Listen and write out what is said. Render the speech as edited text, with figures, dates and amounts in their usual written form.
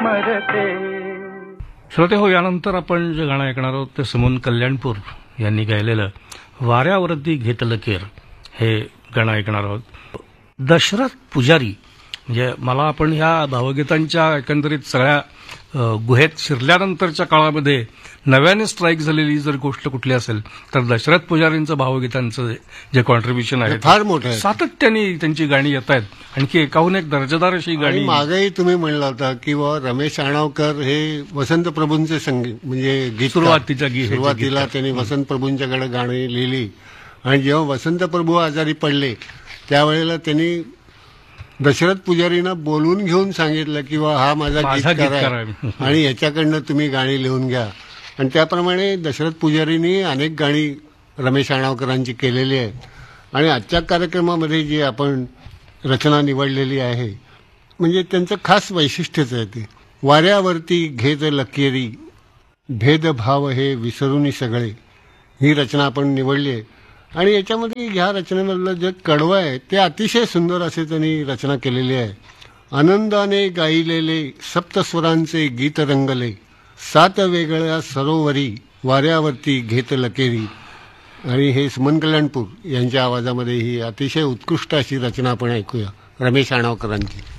मरते. श्रोते हो, यानंतर आपण जे गाणं ऐकणार आहोत ते सुमन कल्याणपूर यांनी गायलेलं वाऱ्यावरती घेतलं केर हे गाणं ऐकणार आहोत. दशरथ पुजारी म्हणजे मला आपण ह्या भावगीतांच्या एकंदरीत सगळ्या गुहेत शिरल्यानंतरच्या काळामध्ये नव्याने स्ट्राईक झालेली जर गोष्ट कुठली असेल तर दशरथ पुजारींचं भावगीतांचं जे कॉन्ट्रीब्युशन आहे फार मोठं आहे. सातत्याने त्यांची गाणी येत आहेत. आणखी एकाहून एक दर्जेदार अशी गाणी. मागेही तुम्ही म्हणला होता की रमेश आणवकर हे वसंत प्रभूंचे संगीत म्हणजे गीत सुरुवातीला त्यांनी वसंत प्रभूंच्याकडे गाणी लिहिली आणि जेव्हा वसंत प्रभू आजारी पडले त्यावेळेला त्यांनी दशरथ पुजारींना बोलवून घेऊन सांगितलं की हा माझा गीतकार आहे आणि याच्याकडनं तुम्ही गाणी लिहून घ्या. आणि त्याप्रमाणे दशरथ पुजारींनी अनेक गाणी रमेश आणवकरांची केलेली आहेत आणि आजच्या कार्यक्रमामध्ये जी आपण रचना निवडलेली आहे म्हणजे त्यांचं खास वैशिष्ट्यच आहे ते. वाऱ्यावरती घेत लकेरी भेदभाव हे विसरूनी सगळे ही रचना आपण निवडली आहे आणि याच्यामध्ये ह्या रचनेमधलं जे कडवं आहे ते अतिशय सुंदर असे त्यांनी रचना केलेली आहे. आनंदाने गायलेले सप्तस्वरांचे गीत रंगले 7 वेगळ्या सरोवरी वाऱ्यावरती घेत लकेरी. आणि हे सुमन कल्याणपूर यांच्या आवाजामध्ये ही अतिशय उत्कृष्ट अशी रचना आपण ऐकूया रमेश आणवकरांची.